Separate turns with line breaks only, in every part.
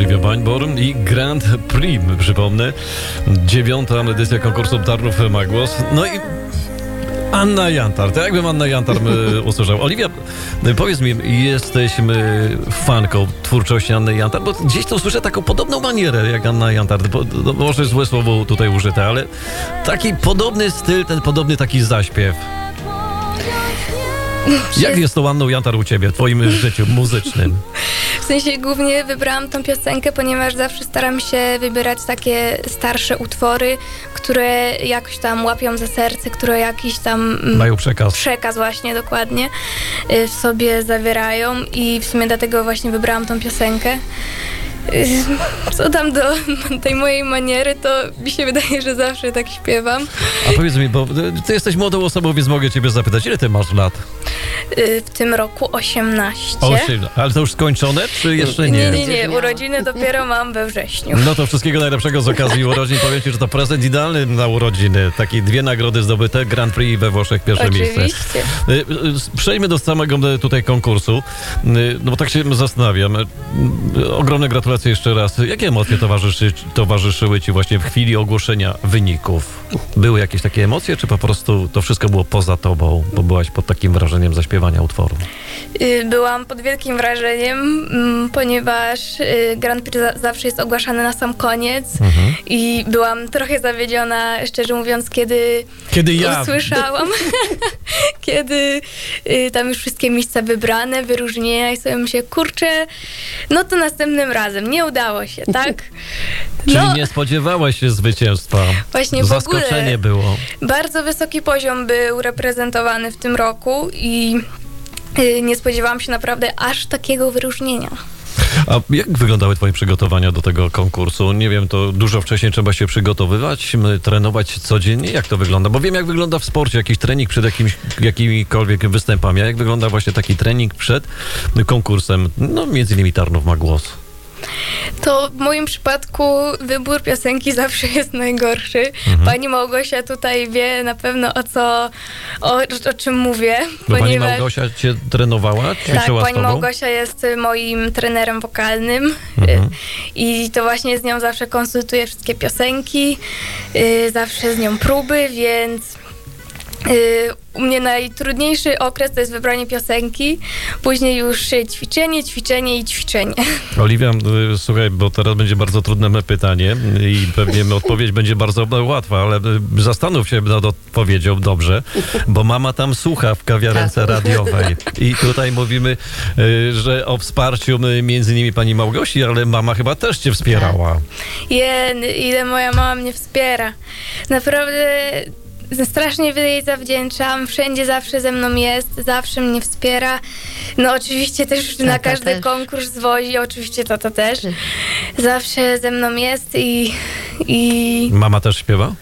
Oliwia Bańborn i Grand Prix, przypomnę. 9. edycja konkursu Tarnów ma głos. No i Anna Jantar. To jakbym Anna Jantar usłyszał. Oliwia, powiedz mi, jesteśmy fanką twórczości Anny Jantar, bo gdzieś tu słyszę taką podobną manierę jak Anna Jantar. Może złe słowo tutaj użyte, ale taki podobny styl, ten podobny taki zaśpiew. Jak jest to Anną Jantar u ciebie, w twoim życiu muzycznym?
W sensie głównie wybrałam tą piosenkę, ponieważ zawsze staram się wybierać takie starsze utwory, które jakoś tam łapią za serce, które jakiś tam...
Mają przekaz.
Przekaz właśnie, dokładnie, w sobie zawierają i w sumie dlatego właśnie wybrałam tą piosenkę. Co tam do tej mojej maniery, to mi się wydaje, że zawsze tak śpiewam.
A powiedz mi, bo ty jesteś młodą osobą, więc mogę ciebie zapytać, ile ty masz lat?
W tym roku 18.
Ale to już skończone, czy jeszcze nie?
Nie. Urodziny dopiero mam we wrześniu.
No to wszystkiego najlepszego z okazji urodzin. Powiem ci, że to prezent idealny na urodziny. Takie 2 nagrody zdobyte, Grand Prix we Włoszech, pierwsze miejsce.
Oczywiście.
Przejdźmy do samego tutaj konkursu. No bo tak się zastanawiam. Ogromne gratulacje jeszcze raz. Jakie emocje towarzyszyły ci właśnie w chwili ogłoszenia wyników? Były jakieś takie emocje, czy po prostu to wszystko było poza tobą, bo byłaś pod takim wrażeniem zaśpiewania utworu?
Byłam pod wielkim wrażeniem, ponieważ Grand Prix zawsze jest ogłaszany na sam koniec i byłam trochę zawiedziona, szczerze mówiąc, kiedy
ja
usłyszałam, kiedy tam już wszystkie miejsca wybrane, wyróżnienia i sobie myślę, kurczę, no to następnym razem. Nie udało się, tak?
Czyli nie spodziewałaś się zwycięstwa.
Właśnie
zaskoczenie było.
Bardzo wysoki poziom był reprezentowany w tym roku i nie spodziewałam się naprawdę aż takiego wyróżnienia.
A jak wyglądały twoje przygotowania do tego konkursu? Nie wiem, to dużo wcześniej trzeba się przygotowywać, trenować codziennie? Jak to wygląda? Bo wiem, jak wygląda w sporcie jakiś trening przed jakimikolwiek występami. A jak wygląda właśnie taki trening przed konkursem? No, między innymi Tarnów ma głos.
To w moim przypadku wybór piosenki zawsze jest najgorszy. Pani Małgosia tutaj wie na pewno o czym mówię.
Bo pani Małgosia cię trenowała?
Tak, pani Małgosia jest moim trenerem wokalnym i to właśnie z nią zawsze konsultuję wszystkie piosenki, zawsze z nią próby, więc... U mnie najtrudniejszy okres to jest wybranie piosenki, później już ćwiczenie.
Oliwia, słuchaj, bo teraz będzie bardzo trudne pytanie i pewnie odpowiedź będzie bardzo łatwa, ale zastanów się nad odpowiedzią dobrze, bo mama tam słucha w kawiarence radiowej i tutaj mówimy, że o wsparciu między innymi pani Małgosi, ale mama chyba też cię wspierała.
Ile moja mama mnie wspiera. Naprawdę... Strasznie jej zawdzięczam, wszędzie zawsze ze mną jest, zawsze mnie wspiera. No oczywiście też na każdy konkurs zwozi, oczywiście tata też. Zawsze ze mną jest i...
Mama też śpiewa?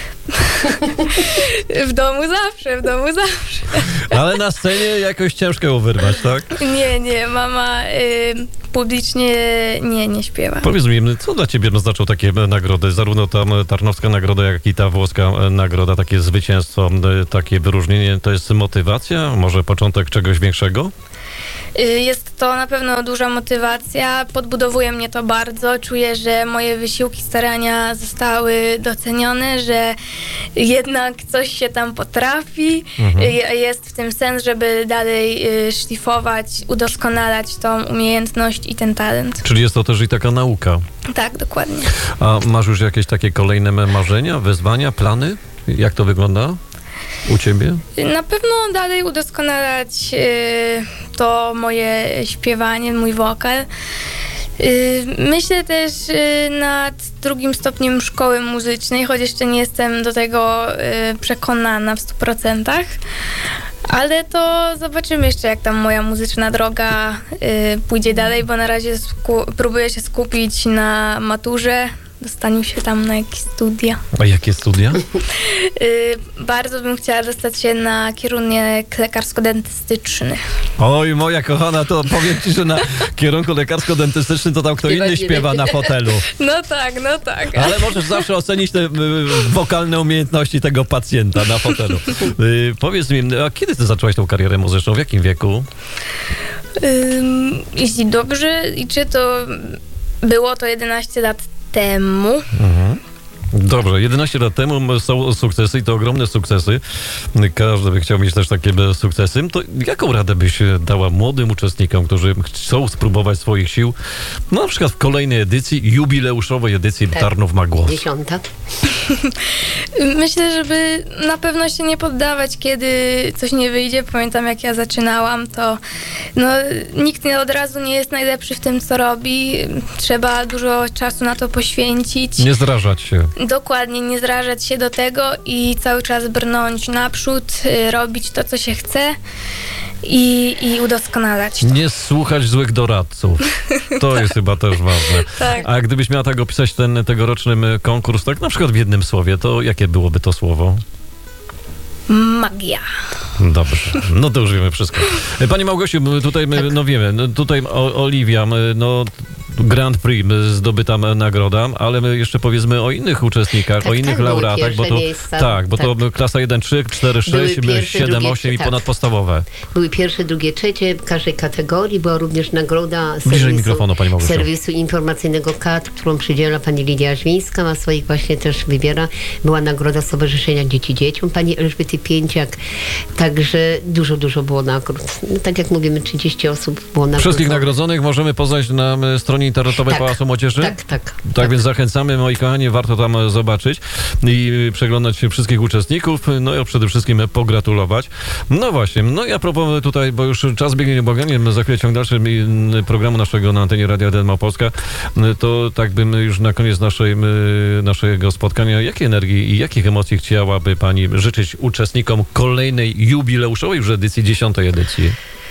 W domu zawsze.
Ale na scenie jakoś ciężko ją wyrwać, tak?
Nie, mama publicznie nie śpiewa.
Powiedz mi, co dla ciebie znaczą takie nagrody? Zarówno ta tarnowska nagroda, jak i ta włoska nagroda, takie zwycięstwo, takie wyróżnienie, to jest motywacja? Może początek czegoś większego?
Jest to na pewno duża motywacja, podbudowuje mnie to bardzo, czuję, że moje wysiłki, starania zostały docenione, że jednak coś się tam potrafi, jest w tym sens, żeby dalej szlifować, udoskonalać tą umiejętność i ten talent.
Czyli jest to też i taka nauka.
Tak, dokładnie.
A masz już jakieś takie kolejne marzenia, wyzwania, plany? Jak to wygląda u ciebie?
Na pewno dalej udoskonalać to moje śpiewanie, mój wokal. Myślę też nad 2. stopniem szkoły muzycznej, choć jeszcze nie jestem do tego przekonana w 100%. Ale to zobaczymy jeszcze, jak tam moja muzyczna droga pójdzie dalej, bo na razie próbuję się skupić na maturze, dostaniu się tam na jakieś studia.
A jakie studia?
Bardzo bym chciała dostać się na kierunek lekarsko-dentystyczny.
Oj, moja kochana, to powiem ci, że na kierunku lekarsko-dentystycznym to tam kto inny śpiewa na fotelu.
No tak.
Ale możesz zawsze ocenić te wokalne umiejętności tego pacjenta na fotelu. Powiedz mi, a kiedy ty zaczęłaś tą karierę muzyczną? W jakim wieku?
Jeśli dobrze liczę, to Było to 11 lat temu.
Dobrze, 11 lat temu są sukcesy i to ogromne sukcesy. Każdy by chciał mieć też takie sukcesy. To jaką radę byś dała młodym uczestnikom, którzy chcą spróbować swoich sił, no na przykład w kolejnej edycji, jubileuszowej edycji Tarnów ma głos?
10.
Myślę, żeby na pewno się nie poddawać, kiedy coś nie wyjdzie. Pamiętam, jak ja zaczynałam, to nikt od razu nie jest najlepszy w tym, co robi. Trzeba dużo czasu na to poświęcić.
Nie zrażać się.
Dokładnie, nie zrażać się do tego i cały czas brnąć naprzód, robić to, co się chce i udoskonalać to.
Nie słuchać złych doradców. To jest chyba też ważne.
Tak.
A gdybyś miała tak opisać ten tegoroczny konkurs, tak na przykład w jednym słowie, to jakie byłoby to słowo?
Magia.
Dobrze, no to już wiemy wszystko. Pani Małgosiu, tutaj wiemy, tutaj Oliwia, Grand Prix zdobyta nagroda, ale my jeszcze powiedzmy o innych uczestnikach, o innych laureatach, bo to to klasa 1, 3, 4, 6, 7, 8 i ponadpodstawowe.
Były pierwsze, drugie, trzecie w każdej kategorii. Była również nagroda
Bliżej mikrofonu, pani Małgosiu.
serwisu informacyjnego KAT, którą przydziela pani Lidia Jaźwińska, ma swoich właśnie też wybiera. Była nagroda Stowarzyszenia Dzieci Dzieciom, pani Elżbiety Pięciak. Także dużo było nagród. Tak jak mówimy, 30 osób było nagrodzonych.
Wszystkich nagrodzonych możemy poznać na stronie internetowej Pałacu Młodzieży? Tak, więc zachęcamy, moi kochani, warto tam zobaczyć i przeglądać wszystkich uczestników, no i przede wszystkim pogratulować. No właśnie, a propos tutaj, bo już czas biegnie nieubłaganie, za chwilę ciąg dalszy programu naszego na antenie Radia Jeden Małopolska, to tak bym już na koniec naszego spotkania, jakiej energii i jakich emocji chciałaby pani życzyć uczestnikom kolejnej jubileuszowej już edycji, 10. edycji?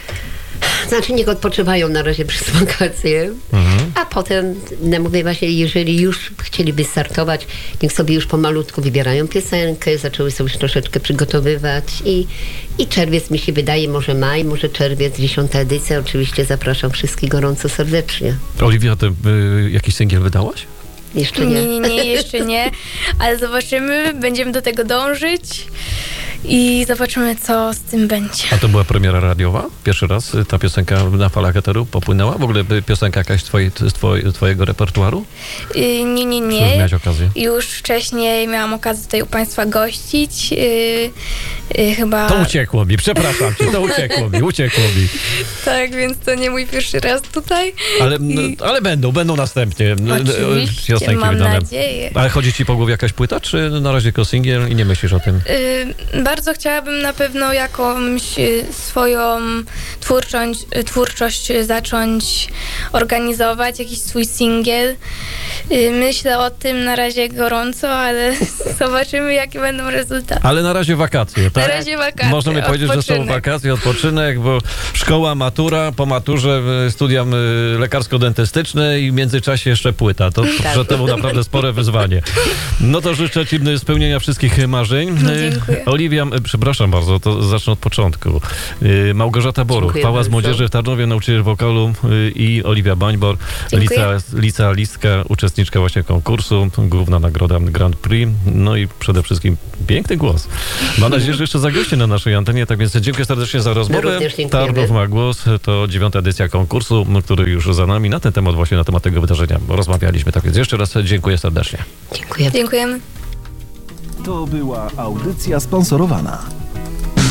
Znaczy niech odpoczywają na razie przez wakacje, a potem, mówię właśnie, jeżeli już chcieliby startować, niech sobie już pomalutku wybierają piosenkę, zaczęły sobie już troszeczkę przygotowywać i czerwiec mi się wydaje, może maj, może czerwiec, 10. edycja. Oczywiście zapraszam wszystkich gorąco serdecznie.
Oliwia, ty jakiś singiel wydałaś?
Jeszcze nie.
Nie, jeszcze nie, ale zobaczymy, będziemy do tego dążyć i zobaczymy, co z tym będzie.
A to była premiera radiowa? Pierwszy raz ta piosenka na falach eteru popłynęła? W ogóle piosenka jakaś z twojego repertuaru?
Nie.
Miałeś okazję?
Już wcześniej miałam okazję tutaj u państwa gościć. Chyba...
To uciekło mi, przepraszam cię, to uciekło mi.
Tak, więc to nie mój pierwszy raz tutaj.
Ale będą następnie.
Oczywiście, mam nadzieję.
Ale chodzi ci po głowie jakaś płyta, czy na razie tylko singiel i nie myślisz o tym?
Bardzo chciałabym na pewno jakąś swoją twórczość zacząć organizować, jakiś swój singiel. Myślę o tym na razie gorąco, ale zobaczymy, jakie będą rezultaty.
Ale na razie wakacje, tak?
Na razie wakacje,
możemy powiedzieć, że są wakacje, odpoczynek, bo szkoła, matura, po maturze studia lekarsko-dentystyczne i w międzyczasie jeszcze płyta. To temu naprawdę spore wyzwanie. No to życzę ci spełnienia wszystkich marzeń.
Dziękuję.
Oliwia, przepraszam bardzo, to zacznę od początku. Małgorzata Boruch, Pałac Młodzieży w Tarnowie, nauczyciel wokalu i Oliwia Bańbor, Lica Listka, uczestniczka właśnie konkursu, główna nagroda Grand Prix, no i przede wszystkim piękny głos. Mam nadzieję, że jeszcze zagości na naszej antenie, tak więc dziękuję serdecznie za rozmowę. Tarnów ma głos, to 9. edycja konkursu, który już za nami. Na ten temat, właśnie na temat tego wydarzenia rozmawialiśmy, tak więc jeszcze raz dziękuję serdecznie.
Dziękuję.
Dziękujemy.
To była audycja sponsorowana.